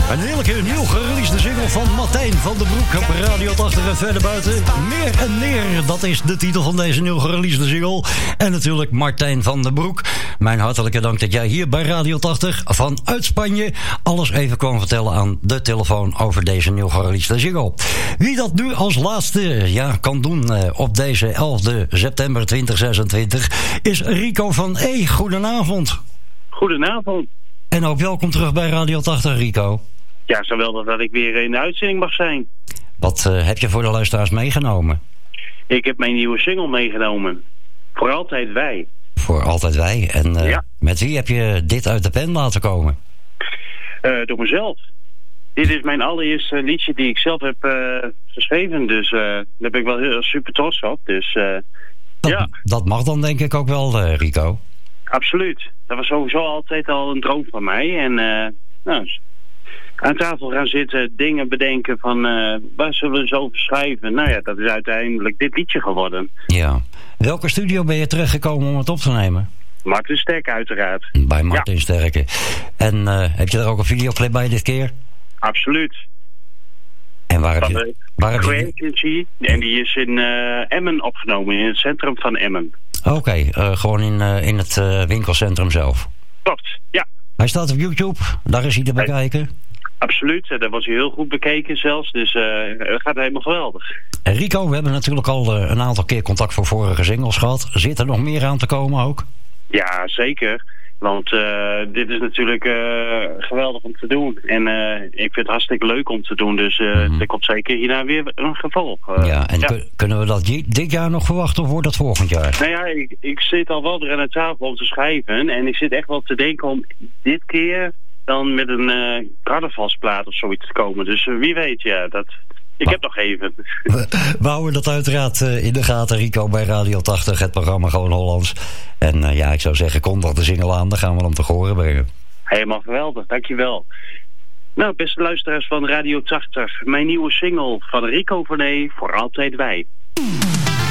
Een heerlijke nieuw gereleasede single van Martijn van den Broek op Radio 80 en verder buiten. Meer en meer, dat is de titel van deze nieuw gereleasede single. En natuurlijk Martijn van den Broek. Mijn hartelijke dank dat jij hier bij Radio 80 vanuit Spanje alles even kwam vertellen aan de telefoon over deze nieuw gereleasede single. Wie dat nu als laatste kan doen op deze 11 september 2026 is Rico van E. Goedenavond. Goedenavond. En ook welkom terug bij Radio 80, Rico. Ja, geweldig dat ik weer in de uitzending mag zijn. Wat heb je voor de luisteraars meegenomen? Ik heb mijn nieuwe single meegenomen. Voor altijd wij. Voor altijd wij. En met wie heb je dit uit de pen laten komen? Door mezelf. Dit is mijn allereerste liedje die ik zelf heb geschreven. Dus daar ben ik wel heel super trots op. Dus, dat mag dan denk ik ook wel, Rico. Absoluut. Dat was sowieso altijd al een droom van mij. En aan tafel gaan zitten, dingen bedenken van waar zullen we eens over schrijven. Nou ja, dat is uiteindelijk dit liedje geworden. Ja. Welke studio ben je terechtgekomen om het op te nemen? Martin Sterk uiteraard. Bij Martin Sterke. En heb je daar ook een videoclip bij dit keer? Absoluut. En waar heb je... En die is in Emmen opgenomen, in het centrum van Emmen. Oké, gewoon in het winkelcentrum zelf. Klopt, ja. Hij staat op YouTube, daar is hij te bekijken. Absoluut, daar was hij heel goed bekeken zelfs, dus het gaat helemaal geweldig. En Rico, we hebben natuurlijk al een aantal keer contact voor vorige singles gehad. Zit er nog meer aan te komen ook? Ja, zeker. Want dit is natuurlijk geweldig om te doen. En ik vind het hartstikke leuk om te doen. Dus er komt zeker hierna weer een gevolg. Kunnen we dat dit jaar nog verwachten of wordt dat volgend jaar? Nou ja, ik zit al wel er aan de tafel om te schrijven. En ik zit echt wel te denken om dit keer dan met een carnavalsplaat of zoiets te komen. Dus wie weet, ik heb nog even. We houden dat uiteraard in de gaten, Rico, bij Radio 80, het programma Gewoon Hollands. En ik zou zeggen, kondig de single aan, dan gaan we hem te horen brengen. Helemaal geweldig, dankjewel. Nou, beste luisteraars van Radio 80, mijn nieuwe single van Rico van E. Voor altijd wij.